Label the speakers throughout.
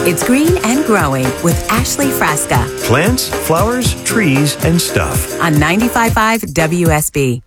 Speaker 1: It's Green and Growing with Ashley Frasca
Speaker 2: Plants, flowers, trees, and stuff.
Speaker 1: on 95.5 WSB.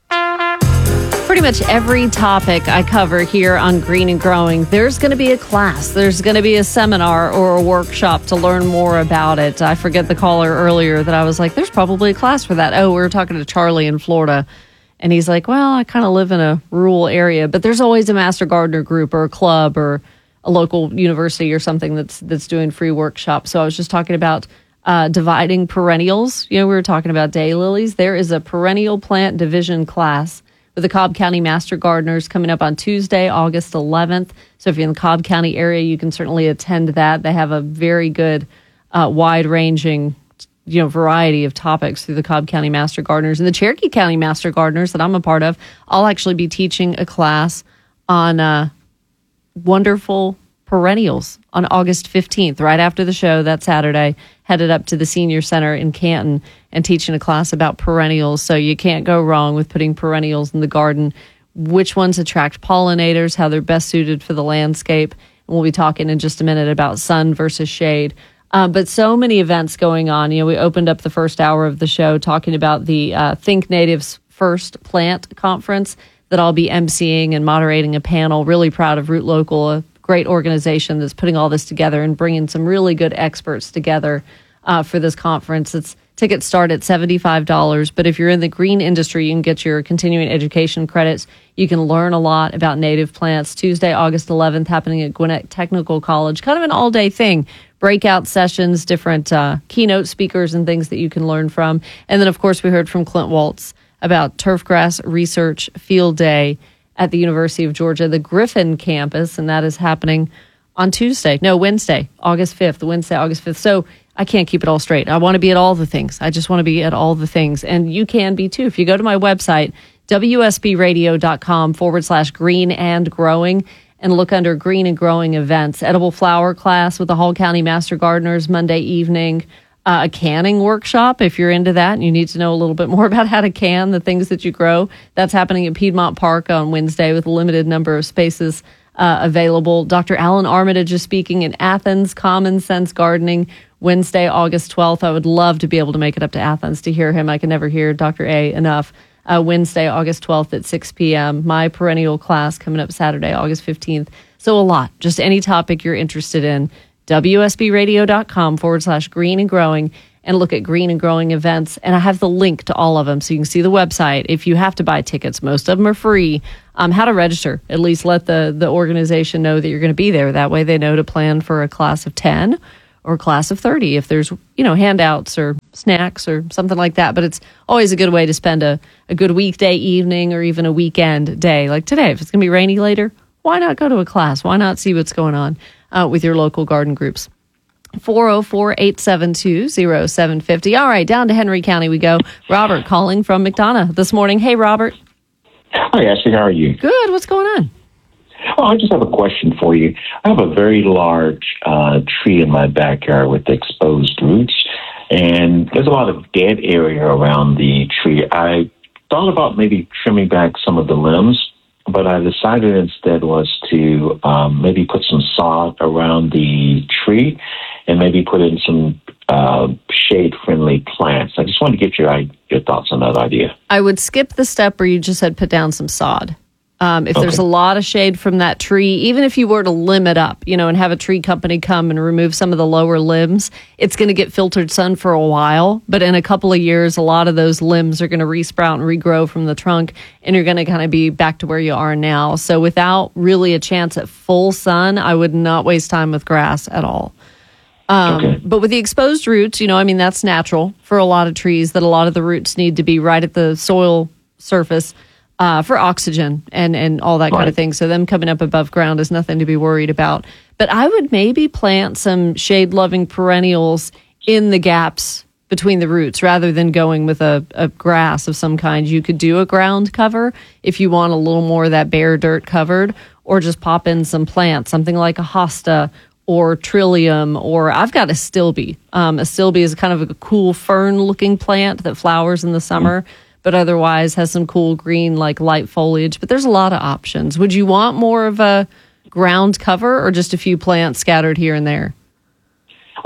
Speaker 3: Pretty much every topic I cover here on Green and Growing, there's going to be a class, there's going to be a seminar or a workshop to learn more about it. I forget the caller earlier that I was like, there's probably a class for that. Oh, we were talking to Charlie in Florida, and he's like, well, I kind of live in a rural area, but there's always a Master Gardener group or a club or a local university or something that's doing free workshops. So I was just talking about dividing perennials. You know, we were talking about daylilies. There is a perennial plant division class with the Cobb County Master Gardeners coming up on Tuesday, August 11th. So if you're in the Cobb County area, you can certainly attend that. They have a very good, wide-ranging, variety of topics through the Cobb County Master Gardeners. And the Cherokee County Master Gardeners that I'm a part of, I'll actually be teaching a class on wonderful perennials on August 15th, right after the show that Saturday, headed up to the Senior Center in Canton and teaching a class about perennials. So you can't go wrong with putting perennials in the garden, which ones attract pollinators, how they're best suited for the landscape. And we'll be talking in just a minute about sun versus shade. But so many events going on. We opened up the first hour of the show talking about the Think Natives First Plant Conference that I'll be emceeing and moderating a panel. Really proud of Root Local, a great organization that's putting all this together and bringing some really good experts together for this conference. Tickets start at $75, but if you're in the green industry, you can get your continuing education credits. You can learn a lot about native plants. Tuesday, August 11th, happening at Gwinnett Technical College. Kind of an all-day thing. Breakout sessions, different keynote speakers and things that you can learn from. And then, of course, we heard from Clint Waltz about Turfgrass Research Field Day at the University of Georgia, the Griffin campus, and that is happening on Wednesday, August 5th. So I can't keep it all straight. I want to be at all the things. I just want to be at all the things. And you can be too. If you go to my website, WSBradio.com/green and growing, and look under Green and Growing events, edible flower class with the Hall County Master Gardeners Monday evening, a canning workshop if you're into that and you need to know a little bit more about how to can the things that you grow. That's happening at Piedmont Park on Wednesday with a limited number of spaces available. Dr. Alan Armitage is speaking in Athens, Common Sense Gardening, Wednesday, August 12th. I would love to be able to make it up to Athens to hear him. I can never hear Dr. A enough. Wednesday, August 12th at 6 p.m. My perennial class coming up Saturday, August 15th. So a lot. Just any topic you're interested in. WSBradio.com/green and growing, and look at Green and Growing events. And I have the link to all of them so you can see the website. If you have to buy tickets, most of them are free. How to register. At least let the organization know that you're going to be there. That way they know to plan for a class of 10 or a class of 30 if there's, handouts or snacks or something like that. But it's always a good way to spend a good weekday evening or even a weekend day. Like today, if it's going to be rainy later, why not go to a class? Why not see what's going on with your local garden groups? 404-872-0750. All right, down to Henry County we go. Robert calling from McDonough this morning. Hey, Robert.
Speaker 4: Hi, Ashley. How are you?
Speaker 3: Good. What's going on?
Speaker 4: Oh, I just have a question for you. I have a very large tree in my backyard with exposed roots, and there's a lot of dead area around the tree. I thought about maybe trimming back some of the limbs, but I decided instead was to maybe put some sod around the tree and maybe put in some shade-friendly plants. I just wanted to get your thoughts on that idea.
Speaker 3: I would skip the step where you just said put down some sod. If there's a lot of shade from that tree, even if you were to limb it up, and have a tree company come and remove some of the lower limbs, it's going to get filtered sun for a while. But in a couple of years, a lot of those limbs are going to resprout and regrow from the trunk, and you're going to kind of be back to where you are now. So without really a chance at full sun, I would not waste time with grass at all. But with the exposed roots, that's natural for a lot of trees, that a lot of the roots need to be right at the soil surface for oxygen and all that kind of thing. So them coming up above ground is nothing to be worried about. But I would maybe plant some shade-loving perennials in the gaps between the roots rather than going with a grass of some kind. You could do a ground cover if you want a little more of that bare dirt covered, or just pop in some plants, something like a hosta or trillium, or I've got a stilbe. A stilbe is kind of a cool fern-looking plant that flowers in the summer, but otherwise has some cool green, like light foliage. But there's a lot of options. Would you want more of a ground cover or just a few plants scattered here and there?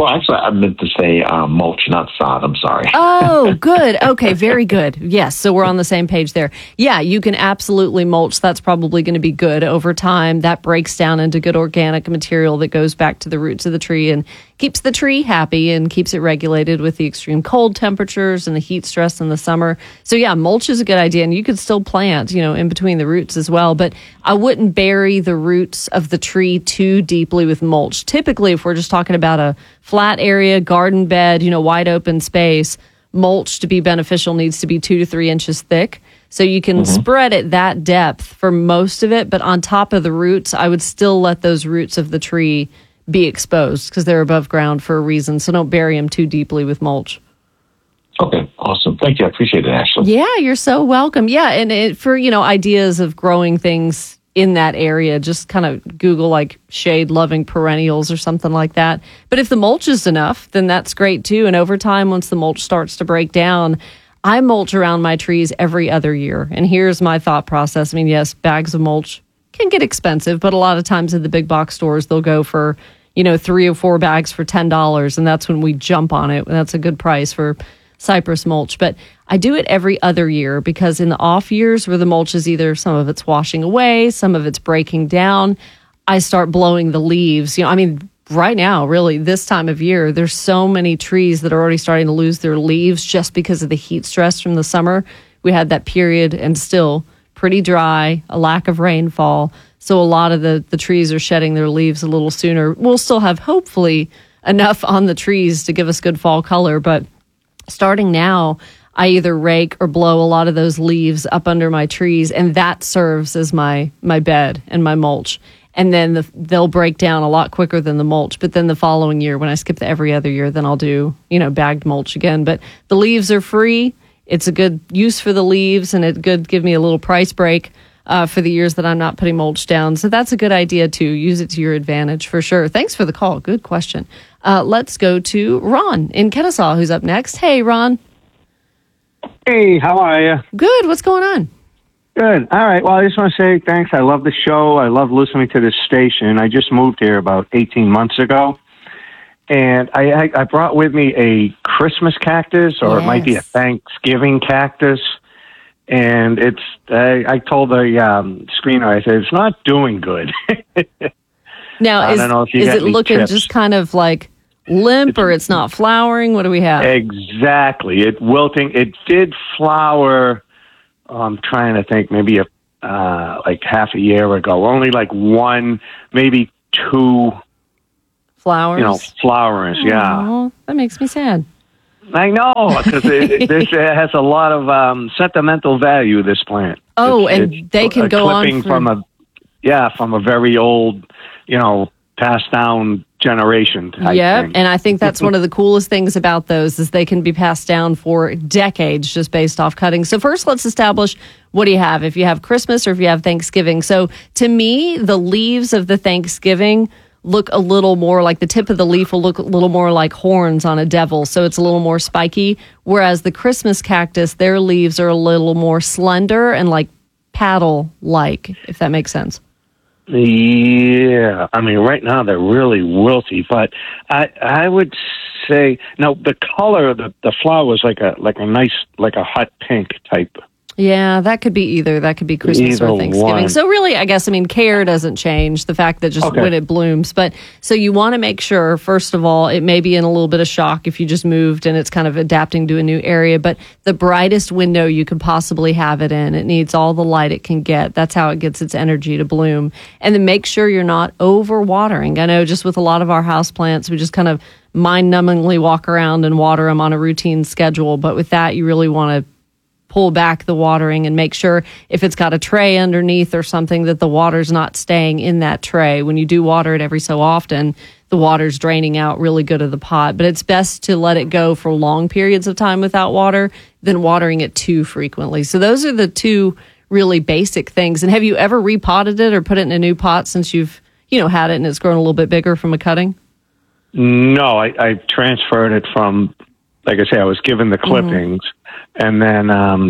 Speaker 4: Well, actually, I meant to say mulch, not sod. I'm sorry.
Speaker 3: Oh, good. Okay, very good. Yes, so we're on the same page there. Yeah, you can absolutely mulch. That's probably going to be good over time. That breaks down into good organic material that goes back to the roots of the tree and keeps the tree happy and keeps it regulated with the extreme cold temperatures and the heat stress in the summer. So yeah, mulch is a good idea, and you could still plant, in between the roots as well. But I wouldn't bury the roots of the tree too deeply with mulch. Typically, if we're just talking about a flat area, garden bed, wide open space, mulch to be beneficial needs to be 2 to 3 inches thick. So you can spread it that depth for most of it, but on top of the roots, I would still let those roots of the tree be exposed because they're above ground for a reason. So don't bury them too deeply with mulch.
Speaker 4: Okay, awesome. Thank you. I appreciate it, Ashley.
Speaker 3: Yeah, you're so welcome. Yeah, and for, ideas of growing things in that area, just kind of Google like shade-loving perennials or something like that. But if the mulch is enough, then that's great too. And over time, once the mulch starts to break down, I mulch around my trees every other year. And here's my thought process. I mean, yes, bags of mulch can get expensive, but a lot of times at the big box stores, they'll go for, 3 or 4 bags for $10. And that's when we jump on it. That's a good price for cypress mulch. But I do it every other year because in the off years where the mulch is either some of it's washing away, some of it's breaking down, I start blowing the leaves. Right now, really, this time of year, there's so many trees that are already starting to lose their leaves just because of the heat stress from the summer. We had that period and still pretty dry, a lack of rainfall. So a lot of the trees are shedding their leaves a little sooner. We'll still have hopefully enough on the trees to give us good fall color. But starting now, I either rake or blow a lot of those leaves up under my trees, and that serves as my bed and my mulch. And then they'll break down a lot quicker than the mulch. But then the following year, when I skip the every other year, then I'll do, bagged mulch again. But the leaves are free. It's a good use for the leaves, and it could give me a little price break for the years that I'm not putting mulch down. So that's a good idea, too. Use it to your advantage for sure. Thanks for the call. Good question. Let's go to Ron in Kennesaw, who's up next. Hey, Ron.
Speaker 5: Hey, how are you?
Speaker 3: Good. What's going on?
Speaker 5: Good. All right. Well, I just want to say thanks. I love the show. I love listening to this station. I just moved here about 18 months ago, and I brought with me a Christmas cactus, or it might be a Thanksgiving cactus. And I told the screener, I said, it's not doing good.
Speaker 3: Now,
Speaker 5: I don't know if you
Speaker 3: is
Speaker 5: got
Speaker 3: it
Speaker 5: any
Speaker 3: looking
Speaker 5: tips.
Speaker 3: just kind of like limp, or it's not flowering? What do we have?
Speaker 5: Exactly. It wilting. It did flower. I'm trying to think, maybe like half a year ago. Only like 1, maybe 2
Speaker 3: Flowers?
Speaker 5: flowers. Yeah.
Speaker 3: Oh, that makes me sad.
Speaker 5: I know, because this has a lot of sentimental value, this plant.
Speaker 3: Oh,
Speaker 5: it's
Speaker 3: they can go on
Speaker 5: clipping from a very old, passed down generation type
Speaker 3: Yep,
Speaker 5: thing.
Speaker 3: and I think that's one of the coolest things about those is they can be passed down for decades just based off cutting. So first, let's establish, what do you have? If you have Christmas or if you have Thanksgiving. So to me, the leaves of the Thanksgiving look a little more like, the tip of the leaf will look a little more like horns on a devil. So it's a little more spiky. Whereas the Christmas cactus, their leaves are a little more slender and like paddle-like, if that makes sense.
Speaker 5: Yeah, I mean, right now they're really wilty, but I would say, no, the color of the flower is like a nice, like a hot pink type.
Speaker 3: Yeah, that could be either. That could be Christmas
Speaker 5: Either
Speaker 3: or Thanksgiving.
Speaker 5: one.
Speaker 3: So really, I guess, care doesn't change, the fact that just when it blooms. But so you want to make sure, first of all, it may be in a little bit of shock if you just moved and it's kind of adapting to a new area. But the brightest window you could possibly have it in, it needs all the light it can get. That's how it gets its energy to bloom. And then make sure you're not over watering. I know just with a lot of our houseplants, we just kind of mind-numbingly walk around and water them on a routine schedule. But with that, you really want to pull back the watering and make sure if it's got a tray underneath or something that the water's not staying in that tray. When you do water it every so often, the water's draining out really good of the pot. But it's best to let it go for long periods of time without water than watering it too frequently. So those are the two really basic things. And have you ever repotted it or put it in a new pot since you've had it and it's grown a little bit bigger from a cutting?
Speaker 5: No, I transferred it from, like I say, I was given the clippings. And then,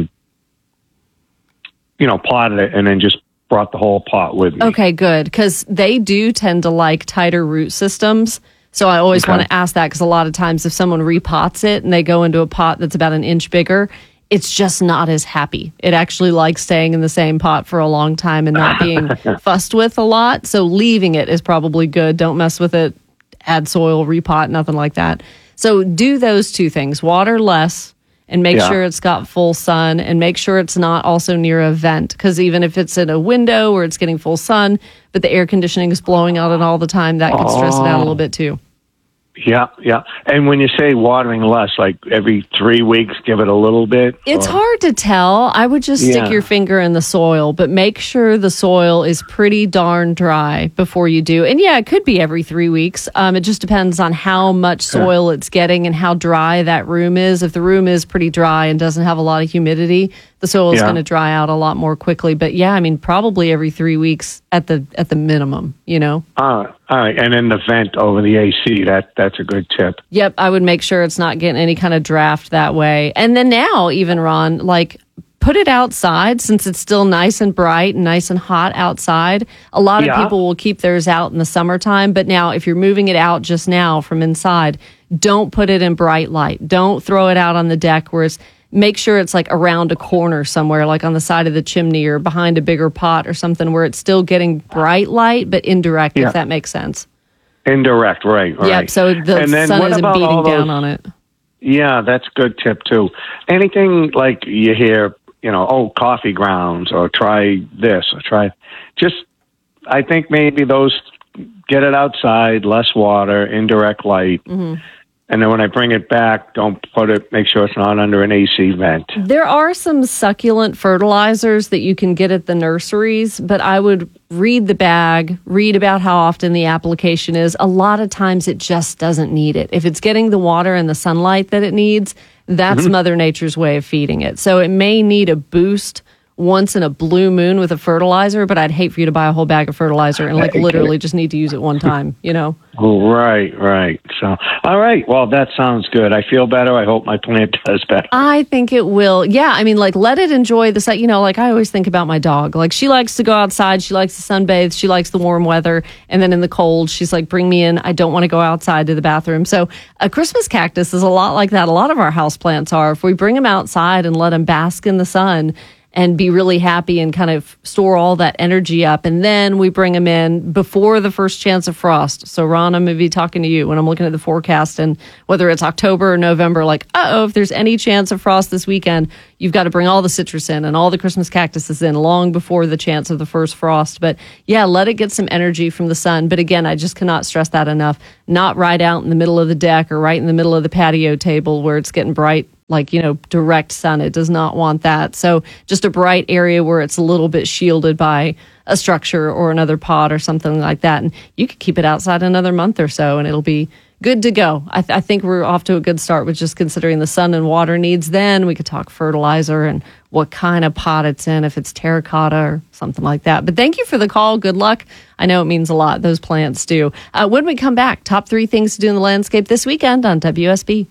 Speaker 5: potted it and then just brought the whole pot with me.
Speaker 3: Okay, good. Because they do tend to like tighter root systems. So I always want to ask that, because a lot of times if someone repots it and they go into a pot that's about an inch bigger, it's just not as happy. It actually likes staying in the same pot for a long time and not being fussed with a lot. So leaving it is probably good. Don't mess with it. Add soil, repot, nothing like that. So do those two things. Water less and make sure it's got full sun, and make sure it's not also near a vent, because even if it's in a window where it's getting full sun, but the air conditioning is blowing out all the time, that could stress it out a little bit too.
Speaker 5: Yeah. And when you say watering less, like every 3 weeks, give it a little bit?
Speaker 3: It's hard to tell. I would just stick your finger in the soil, but make sure the soil is pretty darn dry before you do. And it could be every 3 weeks. It just depends on how much soil it's getting and how dry that room is. If the room is pretty dry and doesn't have a lot of humidity, the soil is going to dry out a lot more quickly. But probably every 3 weeks at the minimum,
Speaker 5: All right. And then the vent over the AC, that's a good tip.
Speaker 3: Yep. I would make sure it's not getting any kind of draft that way. And then now, even Ron, put it outside, since it's still nice and bright and nice and hot outside. A lot of people will keep theirs out in the summertime. But now, if you're moving it out just now from inside, don't put it in bright light. Don't throw it out on the deck where it's. Make sure it's around a corner somewhere, like on the side of the chimney or behind a bigger pot or something, where it's still getting bright light, but indirect, if that makes sense.
Speaker 5: Indirect, right.
Speaker 3: Yep, so the sun isn't beating down on it.
Speaker 5: Yeah, that's a good tip, too. Anything like you hear, coffee grounds, or try this, or try... I think maybe those, get it outside, less water, indirect light. Mm-hmm. And then when I bring it back, make sure it's not under an AC vent.
Speaker 3: There are some succulent fertilizers that you can get at the nurseries, but I would read the bag, read about how often the application is. A lot of times it just doesn't need it. If it's getting the water and the sunlight that it needs, that's Mother Nature's way of feeding it. So it may need a boost once in a blue moon with a fertilizer, but I'd hate for you to buy a whole bag of fertilizer and literally just need to use it one time,
Speaker 5: Oh, right. So, all right. Well, that sounds good. I feel better. I hope my plant does better.
Speaker 3: I think it will. Yeah. Let it enjoy the sun. I always think about my dog. She likes to go outside. She likes to sunbathe. She likes the warm weather. And then in the cold, she's like, bring me in. I don't want to go outside to the bathroom. So a Christmas cactus is a lot like that. A lot of our houseplants are. If we bring them outside and let them bask in the sun and be really happy and kind of store all that energy up. And then we bring them in before the first chance of frost. So, Ron, I'm going to be talking to you when I'm looking at the forecast, and whether it's October or November, if there's any chance of frost this weekend, you've got to bring all the citrus in and all the Christmas cactuses in long before the chance of the first frost. But let it get some energy from the sun. But again, I just cannot stress that enough. Not right out in the middle of the deck or right in the middle of the patio table where it's getting bright, direct sun. It does not want that. So just a bright area where it's a little bit shielded by a structure or another pot or something like that. And you could keep it outside another month or so and it'll be good to go. I think we're off to a good start with just considering the sun and water needs. Then we could talk fertilizer and what kind of pot it's in, if it's terracotta or something like that. But thank you for the call. Good luck. I know it means a lot. Those plants do. When we come back, top 3 things to do in the landscape this weekend on WSB.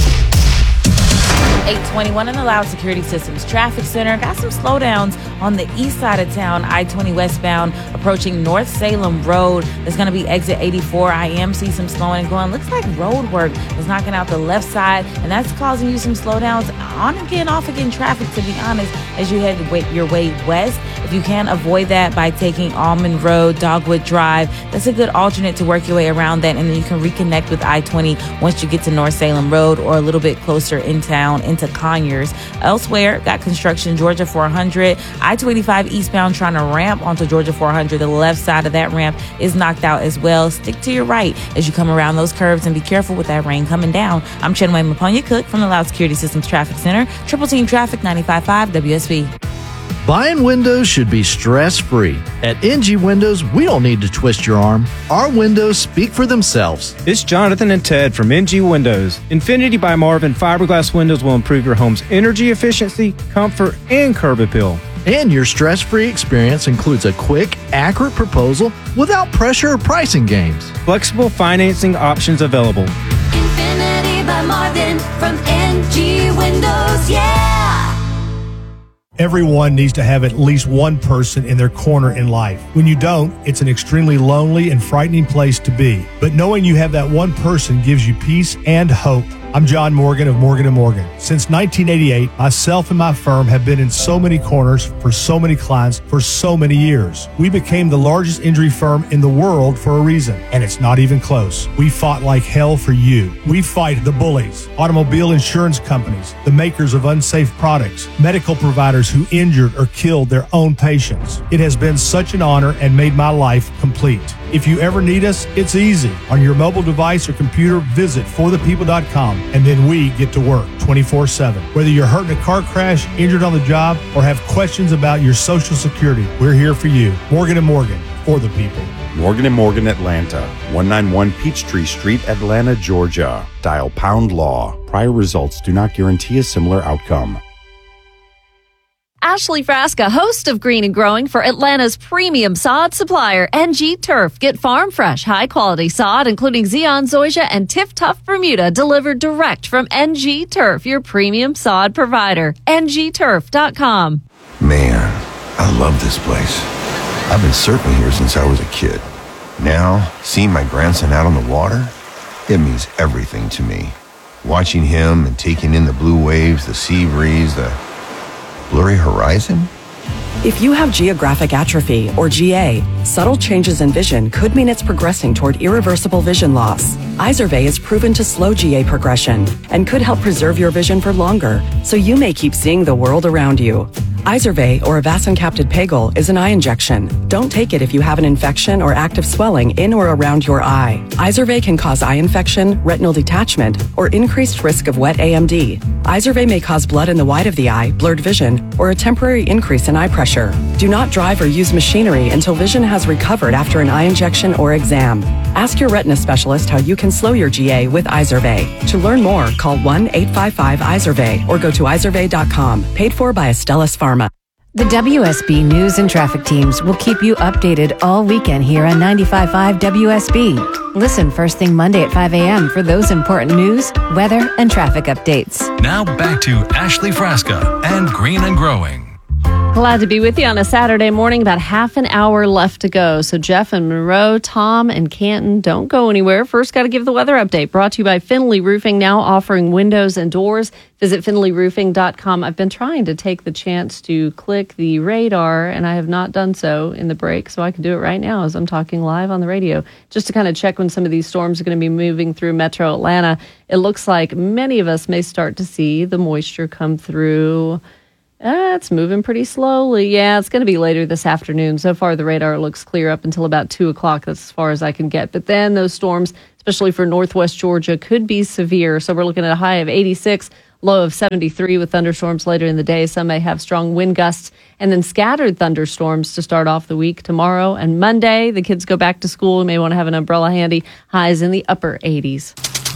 Speaker 6: 821 in the Loud Security Systems Traffic Center. Got some slowdowns on the east side of town, I-20 westbound, approaching North Salem Road. There's going to be exit 84. I am see some slowing and going. Looks like road work is knocking out the left side, and that's causing you some slowdowns on again, off again traffic, to be honest, as you head your way west. If you can avoid that by taking Almond Road, Dogwood Drive, that's a good alternate to work your way around that, and then you can reconnect with I-20 once you get to North Salem Road or a little bit closer in town into Conyers. Elsewhere, got construction Georgia 400, I-285 eastbound trying to ramp onto Georgia 400. The left side of that ramp is knocked out as well. Stick to your right as you come around those curves and be careful with that rain coming down. I'm Chenway Maponya Cook from the Loud Security Systems Traffic Center, Triple Team Traffic 95.5 WSB.
Speaker 7: Buying windows should be stress-free. At NG Windows, we don't need to twist your arm. Our windows speak for themselves.
Speaker 8: It's Jonathan and Ted from NG Windows. Infinity by Marvin fiberglass windows will improve your home's energy efficiency, comfort, and curb appeal.
Speaker 7: And your stress-free experience includes a quick, accurate proposal without pressure or pricing games.
Speaker 8: Flexible financing options available.
Speaker 9: Infinity by Marvin from NG Windows, yeah! Everyone needs to have at least one person in their corner in life. When you don't, it's an extremely lonely and frightening place to be. But knowing you have that one person gives you peace and hope. I'm John Morgan of Morgan & Morgan. Since 1988, myself and my firm have been in so many corners for so many clients for so many years. We became the largest injury firm in the world for a reason, and it's not even close. We fought like hell for you. We fight the bullies, automobile insurance companies, the makers of unsafe products, medical providers who injured or killed their own patients. It has been such an honor and made my life complete. If you ever need us, it's easy. On your mobile device or computer, visit forthepeople.com, and then we get to work 24/7. Whether you're hurt in a car crash, injured on the job, or have questions about your Social Security, we're here for you. Morgan & Morgan, for the people.
Speaker 10: Morgan & Morgan Atlanta, 191 Peachtree Street, Atlanta, Georgia. Dial #law. Prior results do not guarantee a similar outcome.
Speaker 3: Ashley Frasca, host of Green and Growing for Atlanta's premium sod supplier, NG Turf. Get farm fresh, high quality sod, including Zeon, Zoysia, and Tiff Tough Bermuda, delivered direct from NG Turf, your premium sod provider. NGTurf.com.
Speaker 11: Man, I love this place. I've been surfing here since I was a kid. Now, seeing my grandson out on the water, it means everything to me. Watching him and taking in the blue waves, the sea breeze, the blurry horizon?
Speaker 12: If you have geographic atrophy, or GA, subtle changes in vision could mean it's progressing toward irreversible vision loss. Izervay is proven to slow GA progression and could help preserve your vision for longer, so you may keep seeing the world around you. Izervay, or avacincaptad pegol, is an eye injection. Don't take it if you have an infection or active swelling in or around your eye. Izervay can cause eye infection, retinal detachment, or increased risk of wet AMD. Izervay may cause blood in the white of the eye, blurred vision, or a temporary increase in eye pressure. Do not drive or use machinery until vision has recovered after an eye injection or exam. Ask your retina specialist how you can slow your GA with Izervay. To learn more, call 1-855-IZERVAY or go to izervay.com. Paid for by Astellas Pharma.
Speaker 13: The WSB News and Traffic teams will keep you updated all weekend here on 95.5 WSB. Listen first thing Monday at 5 a.m. for those important news, weather, and traffic updates.
Speaker 14: Now back to Ashley Frasca and Green and Growing.
Speaker 3: Glad to be with you on a Saturday morning, about half an hour left to go. So Jeff and Monroe, Tom and Canton, don't go anywhere. First, got to give the weather update. Brought to you by Finley Roofing, now offering windows and doors. Visit finleyroofing.com. I've been trying to take the chance to click the radar, and I have not done so in the break, so I can do it right now as I'm talking live on the radio, just to kind of check when some of these storms are going to be moving through metro Atlanta. It looks like many of us may start to see the moisture come through. It's moving pretty slowly. Yeah, it's going to be later this afternoon. So far, the radar looks clear up until about 2 o'clock. That's as far as I can get. But then those storms, especially for northwest Georgia, could be severe. So we're looking at a high of 86, low of 73 with thunderstorms later in the day. Some may have strong wind gusts and then scattered thunderstorms to start off the week. Tomorrow and Monday, the kids go back to school. You may want to have an umbrella handy. Highs in the upper 80s.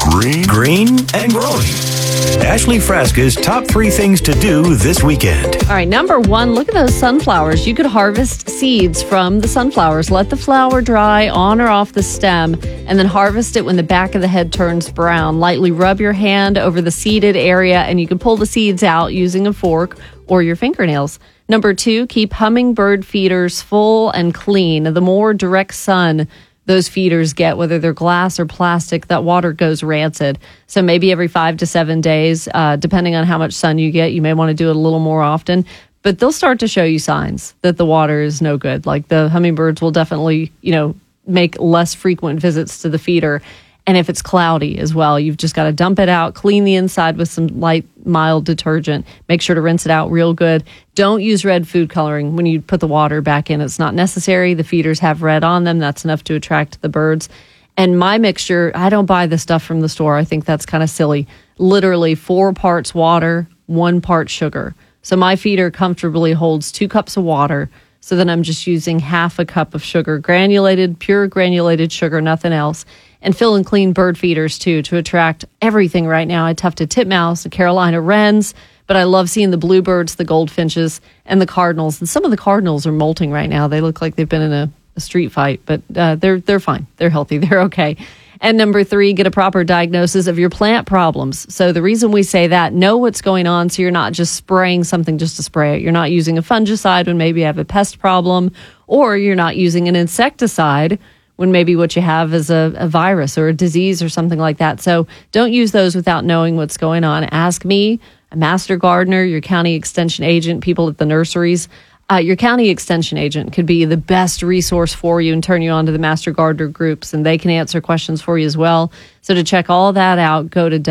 Speaker 2: Green and Growing. Ashley Frasca's top 3 things to do this weekend.
Speaker 3: All right, number 1, look at those sunflowers. You could harvest seeds from the sunflowers. Let the flower dry on or off the stem, and then harvest it when the back of the head turns brown. Lightly rub your hand over the seeded area, and you can pull the seeds out using a fork or your fingernails. Number 2, keep hummingbird feeders full and clean. The more direct sun those feeders get, whether they're glass or plastic, that water goes rancid. So maybe every 5 to 7 days, depending on how much sun you get, you may want to do it a little more often. But they'll start to show you signs that the water is no good. Like the hummingbirds will definitely, make less frequent visits to the feeder. And if it's cloudy as well, you've just got to dump it out, clean the inside with some light, mild detergent. Make sure to rinse it out real good. Don't use red food coloring when you put the water back in. It's not necessary. The feeders have red on them. That's enough to attract the birds. And my mixture, I don't buy the stuff from the store. I think that's kind of silly. Literally 4 parts water, 1 part sugar. So my feeder comfortably holds 2 cups of water. So then I'm just using half a cup of sugar, pure granulated sugar, nothing else. And fill and clean bird feeders, too, to attract everything right now. I tufted titmouse, the Carolina wrens, but I love seeing the bluebirds, the goldfinches, and the cardinals. And some of the cardinals are molting right now. They look like they've been in a street fight, but they're fine. They're healthy. They're okay. And number 3, get a proper diagnosis of your plant problems. So the reason we say that, know what's going on so you're not just spraying something just to spray it. You're not using a fungicide when maybe you have a pest problem, or you're not using an insecticide when maybe what you have is a virus or a disease or something like that. So don't use those without knowing what's going on. Ask me, a master gardener, your county extension agent, people at the nurseries. Your county extension agent could be the best resource for you and turn you on to the master gardener groups, and they can answer questions for you as well. So to check all that out, go to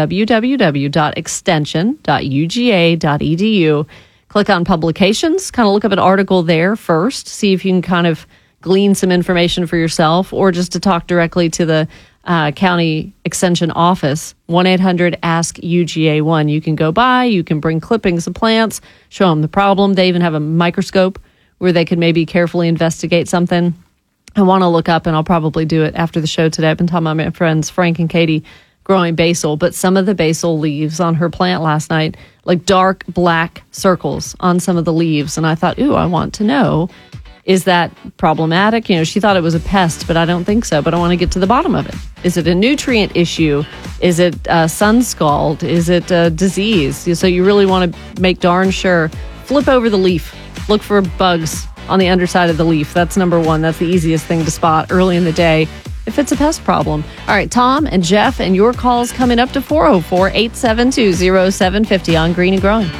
Speaker 3: www.extension.uga.edu. Click on publications, kind of look up an article there first, see if you can kind of glean some information for yourself, or just to talk directly to the county extension office, 1-800-ASK-UGA1. You can go by, you can bring clippings of plants, show them the problem. They even have a microscope where they can maybe carefully investigate something. I want to look up, and I'll probably do it after the show today. I've been talking about my friends Frank and Katie growing basil, but some of the basil leaves on her plant last night, like dark black circles on some of the leaves. And I thought, ooh, I want to know, is that problematic? You know, she thought it was a pest, but I don't think so. But I want to get to the bottom of it. Is it a nutrient issue? Is it sun scald? Is it a disease? So you really want to make darn sure. Flip over the leaf. Look for bugs on the underside of the leaf. That's number 1. That's the easiest thing to spot early in the day if it's a pest problem. All right, Tom and Jeff, and your calls coming up to 404-872-0750 on Green and Growing.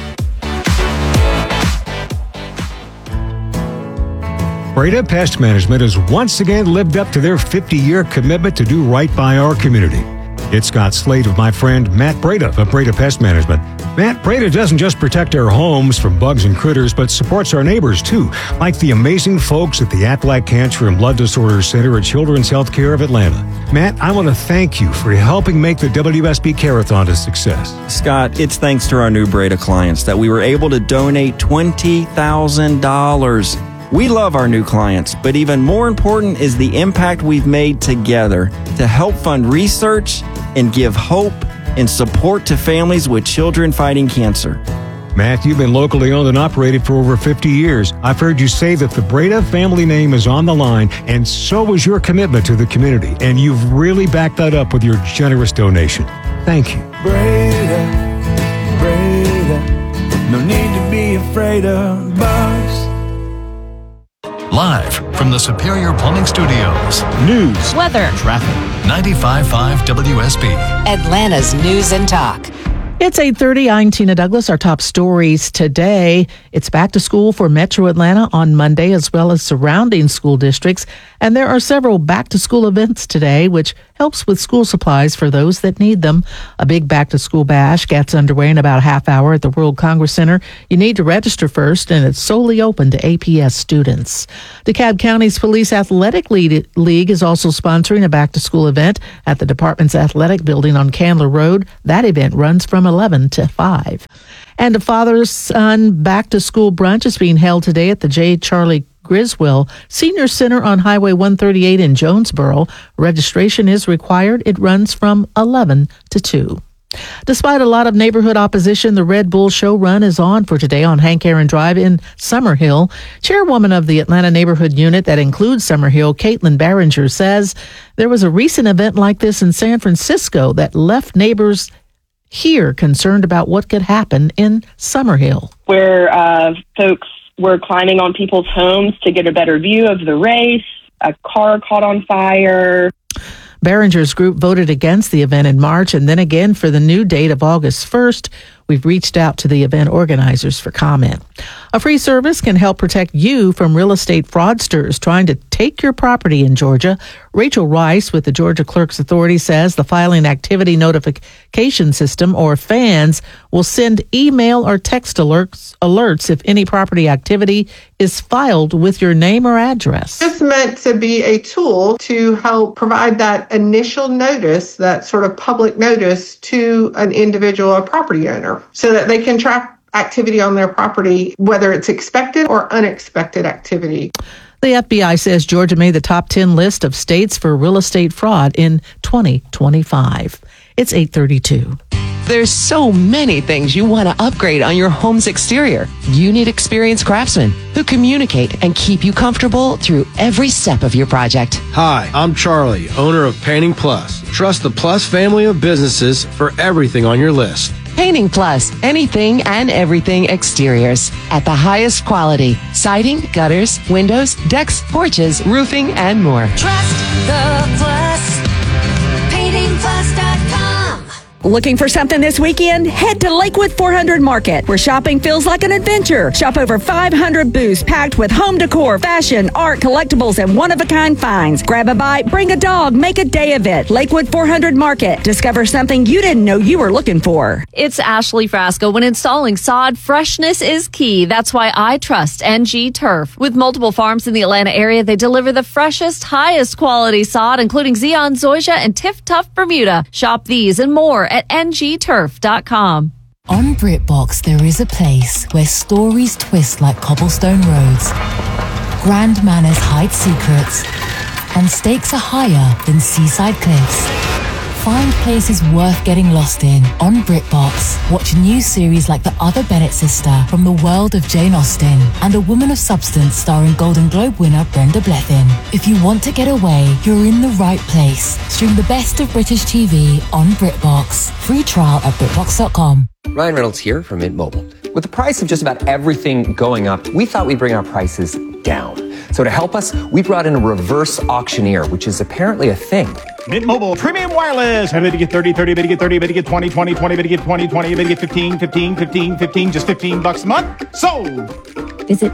Speaker 15: Breda Pest Management has once again lived up to their 50-year commitment to do right by our community. It's Scott Slade with my friend Matt Breda of Breda Pest Management. Matt, Breda doesn't just protect our homes from bugs and critters, but supports our neighbors too, like the amazing folks at the Aflac Cancer and Blood Disorders Center at Children's Healthcare of Atlanta. Matt, I want to thank you for helping make the WSB Care-a-thon a success.
Speaker 16: Scott, it's thanks to our new Breda clients that we were able to donate $20,000. We love our new clients, but even more important is the impact we've made together to help fund research and give hope and support to families with children fighting cancer.
Speaker 15: Matt, you've been locally owned and operated for over 50 years. I've heard you say that the Breda family name is on the line, and so is your commitment to the community, and you've really backed that up with your generous donation. Thank you.
Speaker 17: Breda, no need to be afraid of bugs.
Speaker 14: Live from the Superior Plumbing Studios.
Speaker 18: News,
Speaker 3: weather,
Speaker 14: traffic. 95.5 WSB.
Speaker 19: Atlanta's News and Talk.
Speaker 20: It's 8:30. I'm Tina Douglas. Our top stories today. It's back to school for Metro Atlanta on Monday, as well as surrounding school districts. And there are several back-to-school events today, which helps with school supplies for those that need them. A big back-to-school bash gets underway in about a half hour at the World Congress Center. You need to register first, and it's solely open to APS students. DeKalb County's Police Athletic League is also sponsoring a back-to-school event at the department's athletic building on Candler Road. That event runs from 11 to 5. And a father-son back-to-school brunch is being held today at the J. Charlie Griswold Senior Center on Highway 138 in Jonesboro. Registration is required. It runs from 11 to 2. Despite a lot of neighborhood opposition, the Red Bull Show Run is on for today on Hank Aaron Drive in Summerhill. Chairwoman of the Atlanta Neighborhood Unit that includes Summerhill, Caitlin Barringer, says there was a recent event like this in San Francisco that left neighbors here concerned about what could happen in Summerhill.
Speaker 21: Where folks were climbing on people's homes to get a better view of the race, a car caught on fire.
Speaker 20: Barringer's group voted against the event in March and then again for the new date of August 1st. We've reached out to the event organizers for comment. A free service can help protect you from real estate fraudsters trying to take your property in Georgia. Rachel Rice with the Georgia Clerks Authority says the Filing Activity Notification System, or FANS, will send email or text alerts if any property activity is filed with your name or address.
Speaker 22: It's meant to be a tool to help provide that initial notice, that sort of public notice to an individual or property owner, so that they can track activity on their property, whether it's expected or unexpected activity.
Speaker 20: The FBI says Georgia made the top 10 list of states for real estate fraud in 2025. It's 8:32.
Speaker 1: There's so many things you want to upgrade on your home's exterior. You need experienced craftsmen who communicate and keep you comfortable through every step of your project.
Speaker 18: Hi, I'm Charlie, owner of Painting Plus. Trust the Plus family of businesses for everything on your list.
Speaker 1: Painting Plus, anything and everything exteriors at the highest quality. Siding, gutters, windows, decks, porches, roofing, and more.
Speaker 23: Trust the Plus. PaintingPlus.com.
Speaker 24: Looking for something this weekend? Head to Lakewood 400 Market, where shopping feels like an adventure. Shop over 500 booths packed with home decor, fashion, art, collectibles, and one-of-a-kind finds. Grab a bite, bring a dog, make a day of it. Lakewood 400 Market. Discover something you didn't know you were looking for.
Speaker 3: It's Ashley Frasco. When installing sod, freshness is key. That's why I trust NG Turf. With multiple farms in the Atlanta area, they deliver the freshest, highest quality sod, including Zeon, Zoysia, and Tiff Tough Bermuda. Shop these and more at ngturf.com.
Speaker 25: On BritBox, there is a place where stories twist like cobblestone roads, grand manners hide secrets, and stakes are higher than seaside cliffs. Find places worth getting lost in on BritBox. Watch new series like The Other Bennett Sister from the world of Jane Austen and A Woman of Substance starring Golden Globe winner Brenda Blethyn. If you want to get away, you're in the right place. Stream the best of British TV on BritBox. Free trial at BritBox.com.
Speaker 26: Ryan Reynolds here from Mint Mobile. With the price of just about everything going up, we thought we'd bring our prices down. So to help us, we brought in a reverse auctioneer, which is apparently a thing.
Speaker 27: Mint Mobile Premium Wireless. How to get 30, 30, better get 30, better get 20, 20, 20, better get 20, 20, better get 15, 15, 15, 15, just $15 a month. Sold!
Speaker 28: Visit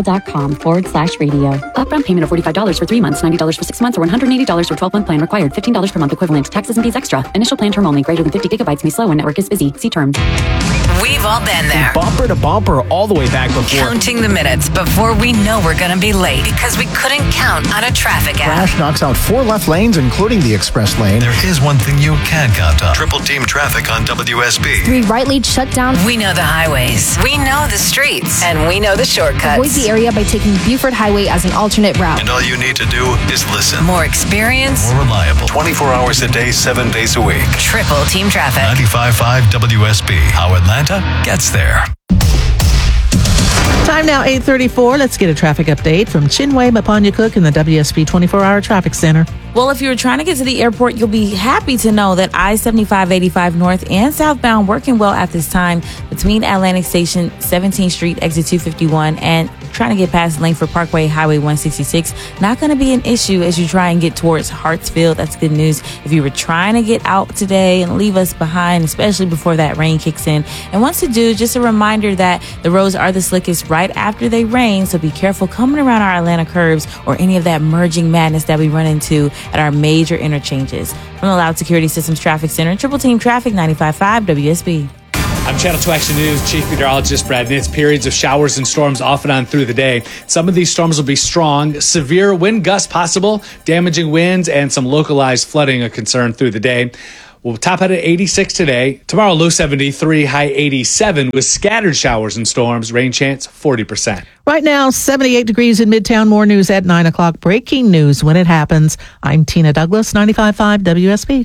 Speaker 28: mintmobile.com/radio. Upfront payment of $45 for 3 months, $90 for 6 months, or $180 for 12-month plan required. $15 per month equivalent. Taxes and fees extra. Initial plan term only. Greater than 50 gigabytes may slow when network is busy. See terms.
Speaker 19: We've all been there.
Speaker 29: Bumper to bumper all the way back before.
Speaker 19: Counting the minutes before we know we're going to be late because we couldn't count on a traffic app.
Speaker 30: Crash knocks out 4 left lanes, including the express lane.
Speaker 14: There is one thing you can count on. Triple team traffic on WSB.
Speaker 31: 3 right lanes shut down.
Speaker 19: We know the highways. We know the streets. And we know the shortcuts.
Speaker 31: Avoid the area by taking Buford Highway as an alternate route.
Speaker 14: And all you need to do is listen.
Speaker 19: More experience.
Speaker 14: More reliable. 24 hours a day, 7 days a week.
Speaker 19: Triple team traffic.
Speaker 14: 95.5 WSB. How Atlanta gets there.
Speaker 20: Time now, 8:34. Let's get a traffic update from Chinwe Mapanya-Cook in the WSB 24-hour traffic center.
Speaker 6: Well, if you're trying to get to the airport, you'll be happy to know that I-75, 85 north and southbound working well at this time between Atlantic Station, 17th Street, exit 251, and trying to get past Langford Parkway, Highway 166. Not going to be an issue as you try and get towards Hartsfield. That's good news. If you were trying to get out today and leave us behind, especially before that rain kicks in. And once you do, just a reminder that the roads are the slickest right after they rain, so be careful coming around our Atlanta curves or any of that merging madness that we run into at our major interchanges. From the Loud Security Systems Traffic Center, Triple Team Traffic, 95.5 WSB.
Speaker 32: I'm Channel 2 Action News Chief Meteorologist Brad Nitz. Periods of showers and storms off and on through the day. Some of these storms will be strong. Severe wind gusts possible, damaging winds, and some localized flooding a concern through the day. We'll top out at 86 today. Tomorrow, low 73, high 87 with scattered showers and storms. Rain chance 40%.
Speaker 20: Right now, 78 degrees in Midtown. More news at 9 o'clock. Breaking news when it happens. I'm Tina Douglas, 95.5 WSB.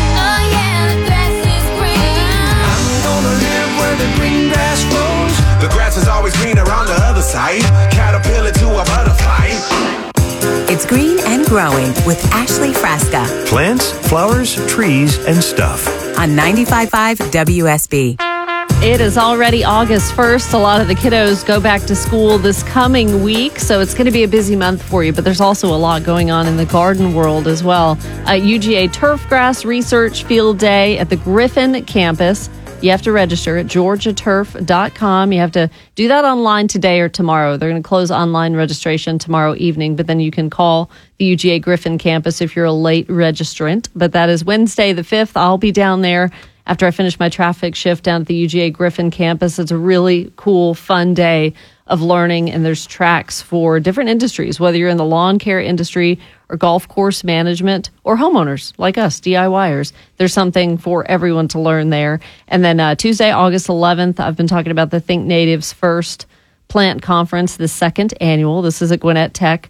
Speaker 17: The grass is always greener on the other side. Caterpillar to a butterfly.
Speaker 19: It's Green and Growing with Ashley Frasca.
Speaker 2: Plants, flowers, trees, and stuff.
Speaker 19: On 95.5 WSB.
Speaker 3: It is already August 1st. A lot of the kiddos go back to school this coming week, so it's going to be a busy month for you, but there's also a lot going on in the garden world as well. UGA Turfgrass Research Field Day at the Griffin campus. You have to register at georgiaturf.com. You have to do that online today or tomorrow. They're going to close online registration tomorrow evening, but then you can call the UGA Griffin campus if you're a late registrant. But that is Wednesday the 5th. I'll be down there after I finish my traffic shift down at the UGA Griffin campus. It's a really cool, fun day of learning, and there's tracks for different industries, whether you're in the lawn care industry or golf course management or homeowners like us, DIYers. There's something for everyone to learn there. And then Tuesday, August 11th, I've been talking about the Think Natives First Plant Conference, the second annual. This is at Gwinnett Tech.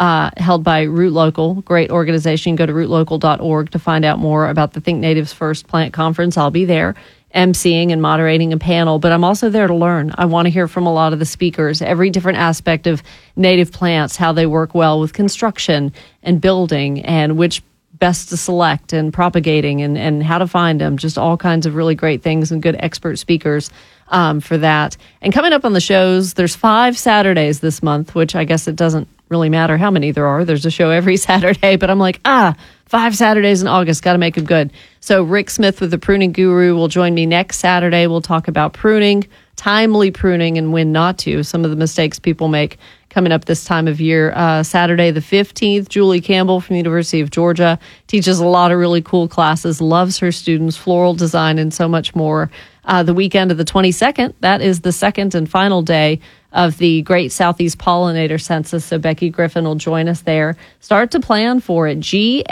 Speaker 3: held by Root Local, great organization. Go to rootlocal.org to find out more about the Think Natives First Plant Conference. I'll be there emceeing and moderating a panel, but I'm also there to learn. I want to hear from a lot of the speakers, every different aspect of native plants, how they work well with construction and building, and which best to select and propagating and how to find them. Just all kinds of really great things and good expert speakers for that. And coming up on the shows, there's 5 Saturdays this month, which I guess it doesn't really matter how many there are. There's a show every Saturday, but I'm like, 5 Saturdays in August, got to make them good. So Rick Smith with the Pruning Guru will join me next Saturday. We'll talk about pruning, timely pruning, and when not to. Some of the mistakes people make coming up this time of year. Saturday the 15th, Julie Campbell from the University of Georgia teaches a lot of really cool classes, loves her students, floral design, and so much more. The weekend of the 22nd, that is the second and final day of the Great Southeast Pollinator Census. So Becky Griffin will join us there. Start to plan for it.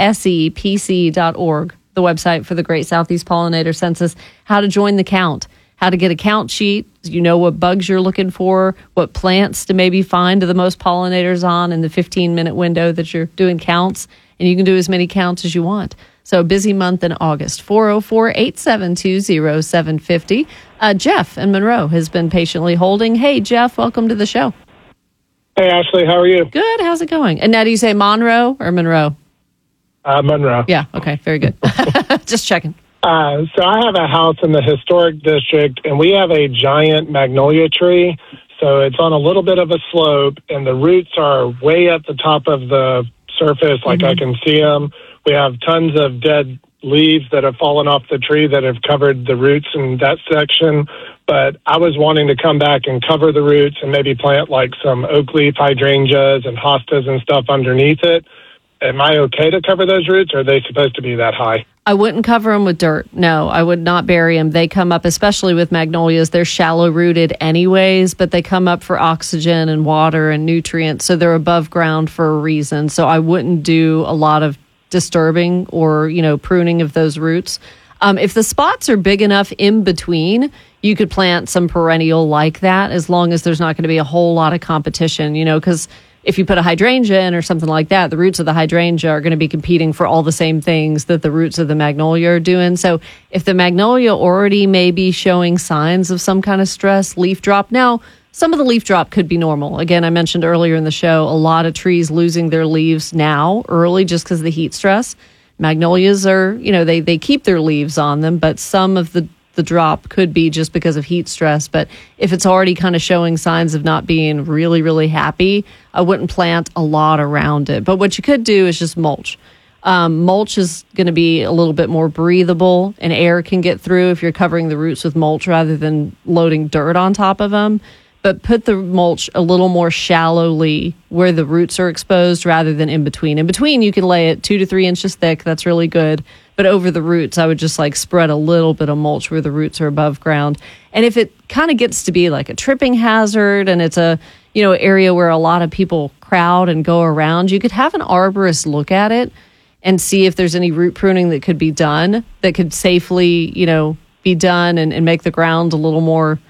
Speaker 3: GSEPC.org, the website for the Great Southeast Pollinator Census. How to join the count, how to get a count sheet. You know what bugs you're looking for, what plants to maybe find the most pollinators on in the 15-minute window that you're doing counts. And you can do as many counts as you want. So busy month in August. 404-872-0750. Jeff in Monroe has been patiently holding. Hey, Jeff, welcome to the show.
Speaker 4: Hey, Ashley, how are you?
Speaker 3: Good. How's it going? And now do you say Monroe or Monroe?
Speaker 4: Monroe.
Speaker 3: Yeah. Okay. Very good. Just checking.
Speaker 4: So I have a house in the historic district, and we have a giant magnolia tree. So it's on a little bit of a slope, and the roots are way at the top of the surface, like I can see them. We have tons of dead leaves that have fallen off the tree that have covered the roots in that section. But I was wanting to come back and cover the roots and maybe plant like some oak leaf hydrangeas and hostas and stuff underneath it. Am I okay to cover those roots, or are they supposed to be that high?
Speaker 3: I wouldn't cover them with dirt. No, I would not bury them. They come up, especially with magnolias, they're shallow rooted anyways, but they come up for oxygen and water and nutrients. So they're above ground for a reason. So I wouldn't do a lot of disturbing or, pruning of those roots. If the spots are big enough in between, you could plant some perennial like that, as long as there's not going to be a whole lot of competition, because if you put a hydrangea in or something like that, the roots of the hydrangea are going to be competing for all the same things that the roots of the magnolia are doing. So if the magnolia already may be showing signs of some kind of stress, leaf drop. Now, some of the leaf drop could be normal. Again, I mentioned earlier in the show, a lot of trees losing their leaves now early just because of the heat stress. Magnolias are, they keep their leaves on them, but some of the drop could be just because of heat stress. But if it's already kind of showing signs of not being really, really happy, I wouldn't plant a lot around it. But what you could do is just mulch. Mulch is going to be a little bit more breathable, and air can get through if you're covering the roots with mulch rather than loading dirt on top of them. But put the mulch a little more shallowly where the roots are exposed rather than in between. In between, you can lay it 2 to 3 inches thick. That's really good. But over the roots, I would just spread a little bit of mulch where the roots are above ground. And if it kind of gets to be like a tripping hazard and it's a area where a lot of people crowd and go around, you could have an arborist look at it and see if there's any root pruning that could be done that could safely, be done and make the ground a little more